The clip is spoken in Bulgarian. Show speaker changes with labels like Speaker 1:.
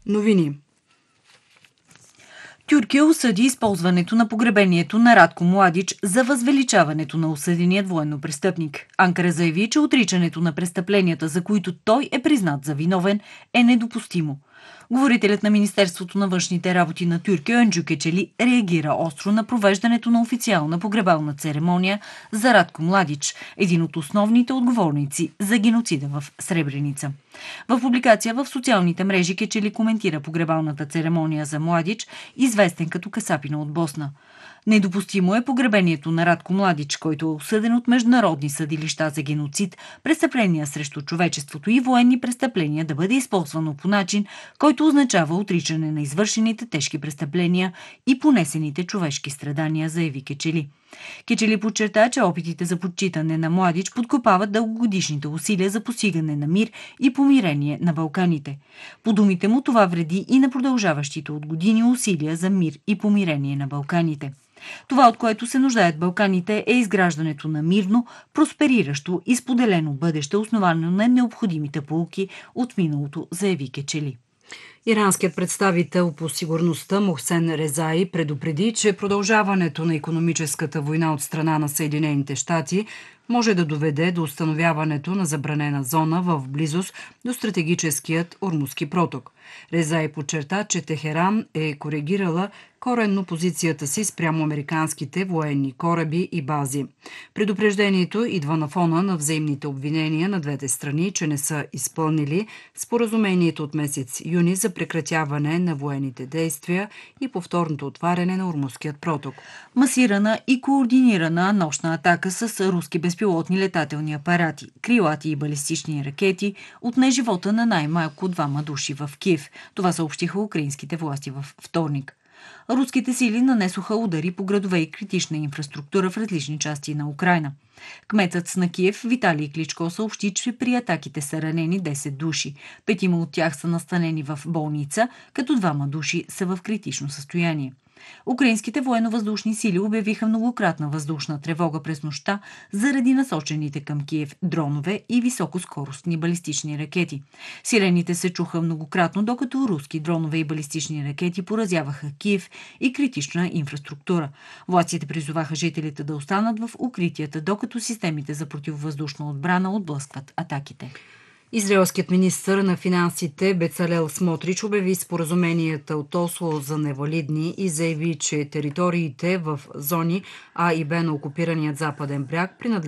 Speaker 1: Новини.
Speaker 2: Тюркия осъди използването на погребението на Радко Младич за възвеличаването на осъденият военнопрестъпник. Анкара заяви, че отричането на престъпленията, за които той е признат за виновен, е недопустимо. Говорителят на Министерството на външните работи на Тюркия Öncü Keçeli реагира остро на провеждането на официална погребална церемония за Радко Младич, един от основните отговорници за геноцида в Сребреница. В публикация в социалните мрежи Keçeli коментира погребалната церемония за Младич, известен като Касапина от Босна. Недопустимо е погребението на Радко Младич, който е осъден от международни съдилища за геноцид, престъпления срещу човечеството и военни престъпления да бъде използвано по начин, който означава отричане на извършените тежки престъпления и понесените човешки страдания, заяви Keçeli. Keçeli подчерта, че опитите за подчитане на Младич подкопават дългогодишните усилия за постигане на мир и помирение на Балканите. По думите му, това вреди и на продължаващите от години усилия за мир и помирение на Балканите. Това, от което се нуждаят Балканите, е изграждането на мирно, проспериращо и споделено бъдеще, основано на необходимите поуки от миналото, заяви Keçeli.
Speaker 1: Иранският представител по сигурността Мохсен Резаи предупреди, че продължаването на икономическата война от страна на Съединените щати може да доведе до установяването на забранена зона в близост до стратегическият Ормузски проток. Резаи подчерта, че Техеран е коригирала коренно позицията си спрямо американските военни кораби и бази. Предупреждението идва на фона на взаимните обвинения на двете страни, че не са изпълнили споразумението от месец юни за прекратяване на военните действия и повторното отваряне на Ормузският проток.
Speaker 2: Масирана и координирана нощна атака с руски безпилотни летателни апарати, крилати и балистични ракети отне живота на най-малко 2 души в Киев. Това съобщиха украинските власти във вторник. Руските сили нанесоха удари по градове и критична инфраструктура в различни части на Украйна. Кметът на Киев Виталий Кличко съобщи, че при атаките са ранени 10 души. 5 от тях са настанени в болница, като 2 души са в критично състояние. Украинските военно-въздушни сили обявиха многократна въздушна тревога през нощта заради насочените към Киев дронове и високоскоростни балистични ракети. Сирените се чуха многократно, докато руски дронове и балистични ракети поразяваха Киев и критична инфраструктура. Властите призоваха жителите да останат в укритията, докато системите за противовъздушна отбрана отблъскват атаките.
Speaker 1: Израелският министър на финансите Бецалел Смотрич обяви споразуменията от Осло за невалидни и заяви, че териториите в зони А и Б на окупираният западен бряг принадлежат